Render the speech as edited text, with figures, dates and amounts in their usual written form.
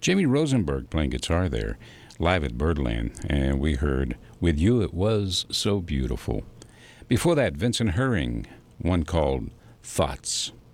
Jamie Rosenberg playing guitar there, live at Birdland, and we heard With You It Was So Beautiful. Before that, Vincent Herring, one called Thoughts.